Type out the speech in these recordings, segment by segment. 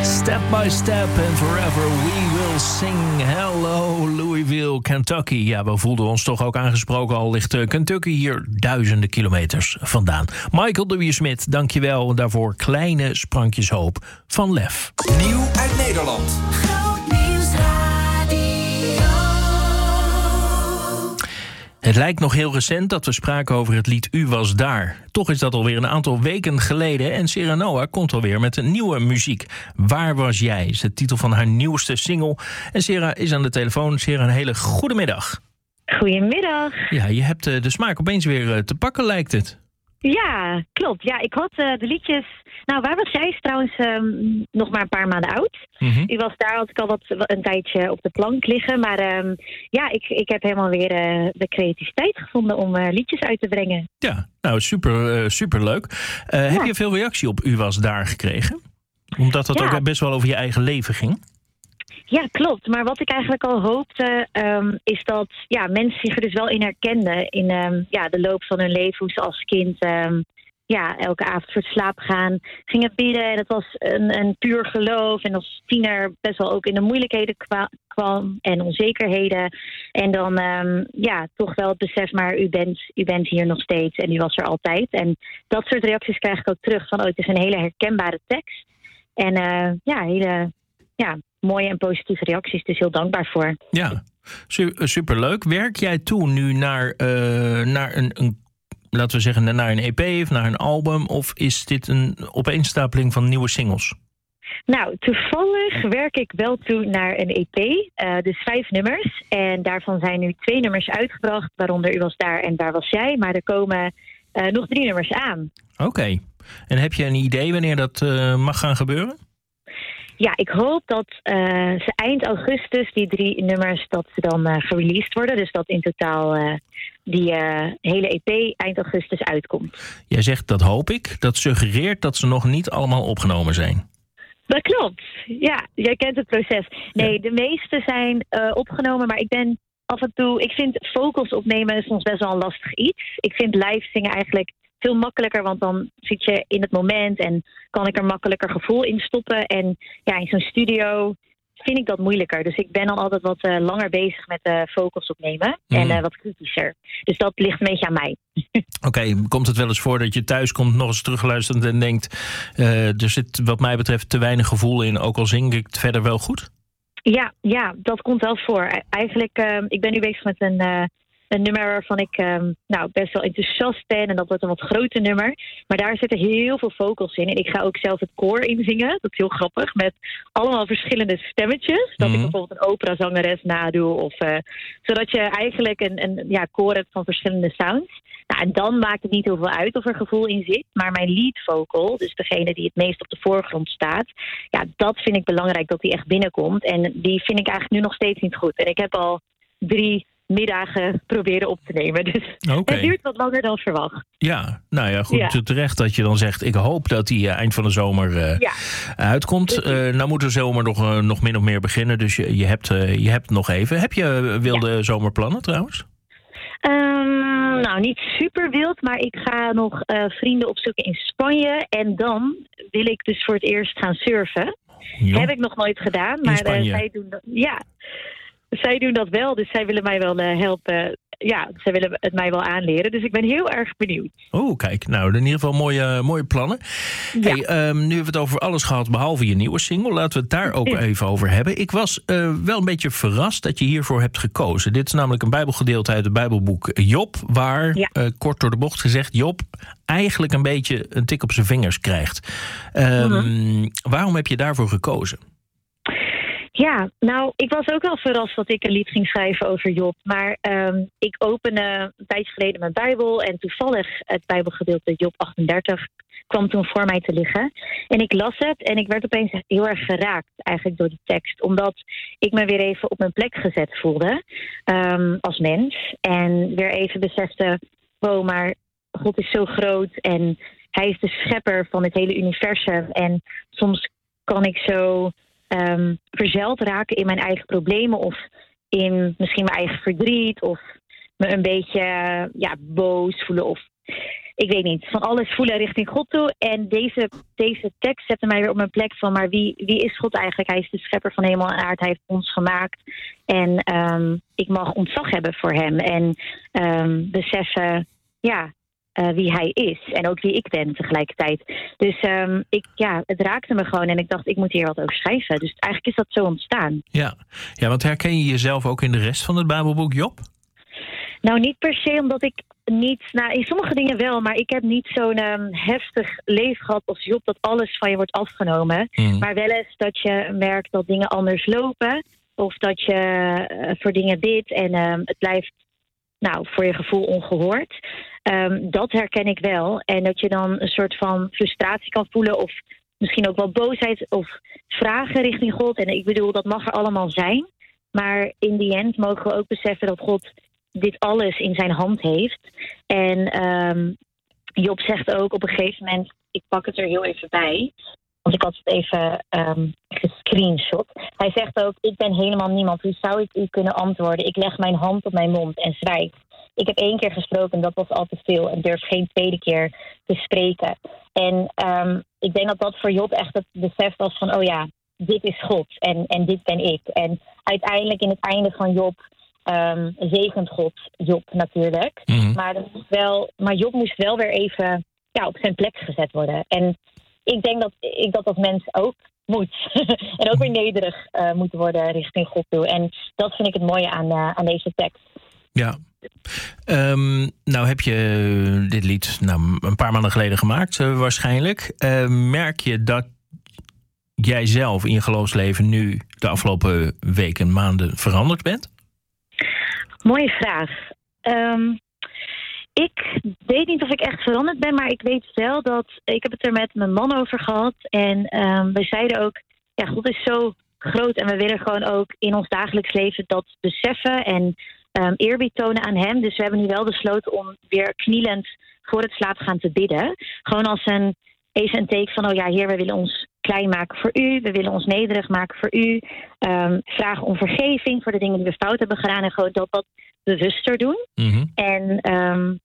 Step by step and forever we will sing. Hello Louisville, Kentucky. Ja, we voelden ons toch ook aangesproken. Al ligt Kentucky hier duizenden kilometers vandaan. Michael W. Smith, dankjewel daarvoor. Kleine sprankjes hoop van Lef. Nieuw uit Nederland. Het lijkt nog heel recent dat we spraken over het lied U was daar. Toch is dat alweer een aantal weken geleden en Sarah Noah komt alweer met een nieuwe muziek. Waar was jij is de titel van haar nieuwste single. En Sarah is aan de telefoon. Sarah, een hele goede middag. Goedemiddag. Ja, je hebt de smaak opeens weer te pakken, lijkt het. Ja, klopt. Ja, ik had de liedjes... Nou, Waar was jij is trouwens nog maar een paar maanden oud. Mm-hmm. Die was daar, had ik al een tijdje op de plank liggen. Maar ja, ik heb helemaal weer de creativiteit gevonden om liedjes uit te brengen. Ja, nou super leuk. Ja. Heb je veel reactie op U was daar gekregen? Omdat dat ook best wel over je eigen leven ging. Ja, klopt. Maar wat ik eigenlijk al hoopte, is dat mensen zich er dus wel in herkenden. In de loop van hun leven, hoe ze als kind elke avond voor het slapen gaan gingen bidden. En het was een puur geloof. En als tiener best wel ook in de moeilijkheden kwam en onzekerheden. En dan toch wel het besef, maar u bent hier nog steeds en u was er altijd. En dat soort reacties krijg ik ook terug van, het is een hele herkenbare tekst. En hele mooie en positieve reacties, dus heel dankbaar voor. Ja, superleuk. Werk jij toe nu naar een laten we zeggen, naar een EP of naar een album? Of is dit een opeenstapeling van nieuwe singles? Nou, toevallig werk ik wel toe naar een EP. Dus 5 nummers. En daarvan zijn nu 2 nummers uitgebracht. Waaronder U was daar en Waar was jij. Maar er komen nog 3 nummers aan. Oké. En heb je een idee wanneer dat mag gaan gebeuren? Ja, ik hoop dat ze eind augustus, die 3 nummers, dat ze dan gereleased worden. Dus dat in totaal die hele EP eind augustus uitkomt. Jij zegt dat hoop ik. Dat suggereert dat ze nog niet allemaal opgenomen zijn. Dat klopt. Ja, jij kent het proces. Nee, de meeste zijn opgenomen, maar ik ben af en toe... Ik vind vocals opnemen soms best wel een lastig iets. Ik vind live zingen eigenlijk veel makkelijker, want dan zit je in het moment en kan ik er makkelijker gevoel in stoppen. En ja, in zo'n studio vind ik dat moeilijker. Dus ik ben dan altijd wat langer bezig met vocals opnemen en wat kritischer. Dus dat ligt een beetje aan mij. Oké, komt het wel eens voor dat je thuis komt, nog eens terugluistert en denkt, er zit wat mij betreft te weinig gevoel in, ook al zing ik het verder wel goed? Ja, dat komt wel voor. Eigenlijk, ik ben nu bezig met een nummer waarvan ik best wel enthousiast ben. En dat wordt een wat groter nummer. Maar daar zitten heel veel vocals in. En ik ga ook zelf het koor inzingen. Dat is heel grappig. Met allemaal verschillende stemmetjes. Dat ik bijvoorbeeld een operazangeres nadoe. Of, zodat je eigenlijk een koor hebt van verschillende sounds. Nou, en dan maakt het niet heel veel uit of er gevoel in zit. Maar mijn lead vocal, dus degene die het meest op de voorgrond staat. Ja, dat vind ik belangrijk dat die echt binnenkomt. En die vind ik eigenlijk nu nog steeds niet goed. En ik heb al 3 middagen proberen op te nemen. Dus Het duurt wat langer dan verwacht. Ja, nou ja, goed. Ja. Terecht dat je dan zegt, ik hoop dat die eind van de zomer uitkomt. Nou moet de zomer nog min of meer beginnen, dus je hebt nog even. Heb je wilde zomerplannen trouwens? Nou, niet super wild, maar ik ga nog vrienden opzoeken in Spanje. En dan wil ik dus voor het eerst gaan surfen. Jo. Heb ik nog nooit gedaan, maar zij doen dat. Ja. Zij doen dat wel, dus zij willen mij wel helpen. Ja, zij willen het mij wel aanleren. Dus ik ben heel erg benieuwd. Oh, kijk. Nou, in ieder geval mooie plannen. Ja. Hey, nu hebben we het over alles gehad, behalve je nieuwe single. Laten we het daar ook even over hebben. Ik was wel een beetje verrast dat je hiervoor hebt gekozen. Dit is namelijk een bijbelgedeelte uit het bijbelboek Job. Waar, kort door de bocht gezegd, Job eigenlijk een beetje een tik op zijn vingers krijgt. Waarom heb je daarvoor gekozen? Ja, nou, ik was ook wel verrast dat ik een lied ging schrijven over Job. Maar ik opende een tijdje geleden mijn Bijbel en toevallig het Bijbelgedeelte Job 38 kwam toen voor mij te liggen. En ik las het en ik werd opeens heel erg geraakt eigenlijk door die tekst. Omdat ik me weer even op mijn plek gezet voelde als mens. En weer even besefte, maar God is zo groot en hij is de schepper van het hele universum. En soms kan ik zo verzeild raken in mijn eigen problemen of in misschien mijn eigen verdriet of me een beetje boos voelen. ik weet niet, van alles voelen richting God toe. En deze tekst zette mij weer op mijn plek van, maar wie is God eigenlijk? Hij is de schepper van hemel en aarde, hij heeft ons gemaakt. En ik mag ontzag hebben voor hem en beseffen, wie hij is en ook wie ik ben tegelijkertijd. Dus het raakte me gewoon en ik dacht, ik moet hier wat over schrijven. Dus eigenlijk is dat zo ontstaan. Ja, want herken je jezelf ook in de rest van het Bijbelboek Job? Nou, niet per se, omdat ik niet... Nou, in sommige dingen wel, maar ik heb niet zo'n heftig leven gehad als Job, dat alles van je wordt afgenomen. Maar wel eens dat je merkt dat dingen anders lopen, of dat je voor dingen bidt en het blijft voor je gevoel ongehoord. Dat herken ik wel. En dat je dan een soort van frustratie kan voelen, of misschien ook wel boosheid of vragen richting God. En ik bedoel, dat mag er allemaal zijn. Maar in the end mogen we ook beseffen dat God dit alles in zijn hand heeft. En Job zegt ook op een gegeven moment, ik pak het er heel even bij, want ik had het even gescreenshot. Hij zegt ook, ik ben helemaal niemand. Hoe zou ik u kunnen antwoorden? Ik leg mijn hand op mijn mond en zwijg. Ik heb 1 keer gesproken, dat was al te veel. En durf geen 2e keer te spreken. En ik denk dat dat voor Job echt het besef was van, dit is God en dit ben ik. En uiteindelijk in het einde van Job zegent God Job natuurlijk. Mm-hmm. Maar Job moest wel weer even op zijn plek gezet worden. En ik denk dat ik dat als mens ook moet. En ook weer nederig moet worden richting God toe. En dat vind ik het mooie aan deze tekst. Ja. Nou heb je dit lied een paar maanden geleden gemaakt, waarschijnlijk. Merk je dat jij zelf in je geloofsleven nu de afgelopen weken, maanden veranderd bent? Mooie vraag. Ik weet niet of ik echt veranderd ben, maar ik weet wel dat... Ik heb het er met mijn man over gehad. En we zeiden ook, God is zo groot en we willen gewoon ook in ons dagelijks leven dat beseffen en eerbied tonen aan hem. Dus we hebben nu wel besloten om weer knielend voor het slaapgaan te bidden. Gewoon als even een teken van, Heer, we willen ons klein maken voor u. We willen ons nederig maken voor u. Vragen om vergeving voor de dingen die we fout hebben gedaan. En gewoon dat bewuster doen. Mm-hmm. En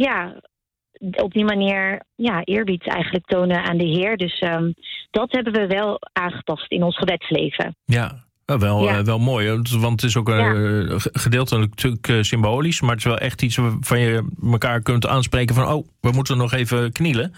op die manier eerbied eigenlijk tonen aan de Heer. Dus dat hebben we wel aangepast in ons gebedsleven. Ja. Wel mooi, want het is ook gedeeltelijk natuurlijk symbolisch, maar het is wel echt iets waarvan je elkaar kunt aanspreken van, we moeten nog even knielen,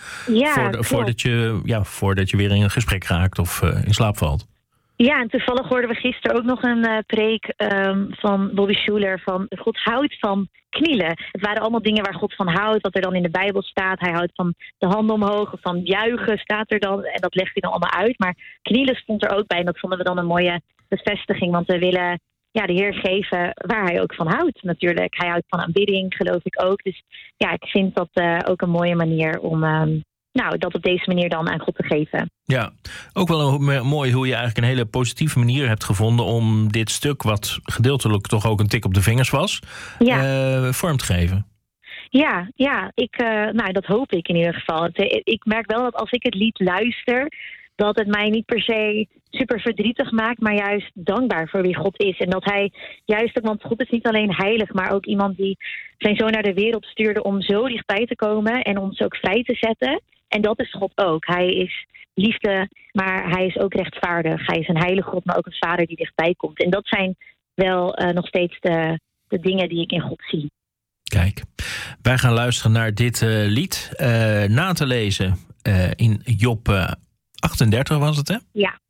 voordat je weer in een gesprek raakt of in slaap valt. Ja, en toevallig hoorden we gisteren ook nog een preek van Bobby Schuller van God houdt van knielen. Het waren allemaal dingen waar God van houdt, wat er dan in de Bijbel staat. Hij houdt van de handen omhoog, of van juichen staat er dan. En dat legt hij dan allemaal uit. Maar knielen stond er ook bij en dat vonden we dan een mooie bevestiging. Want we willen de Heer geven waar hij ook van houdt natuurlijk. Hij houdt van aanbidding, geloof ik ook. Dus ik vind dat ook een mooie manier om dat op deze manier dan aan God te geven. Ja, ook wel mooi hoe je eigenlijk een hele positieve manier hebt gevonden om dit stuk, wat gedeeltelijk toch ook een tik op de vingers was, vorm te geven. Ja, dat hoop ik in ieder geval. Ik merk wel dat als ik het lied luister, dat het mij niet per se super verdrietig maakt, maar juist dankbaar voor wie God is. En dat hij juist ook, want God is niet alleen heilig, maar ook iemand die zijn zoon naar de wereld stuurde om zo dichtbij te komen en ons ook vrij te zetten. En dat is God ook. Hij is liefde, maar hij is ook rechtvaardig. Hij is een heilige God, maar ook een vader die dichtbij komt. En dat zijn wel nog steeds de dingen die ik in God zie. Kijk, wij gaan luisteren naar dit lied. Na te lezen in Job 38 was het, hè? Ja,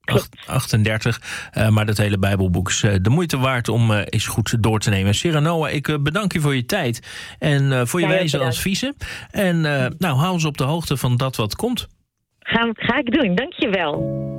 38, maar dat hele Bijbelboek is de moeite waard om eens goed door te nemen. Sarah Noah, ik bedank je voor je tijd en voor je wijze adviezen. En hou ons op de hoogte van dat wat komt. Ga ik doen, dankjewel.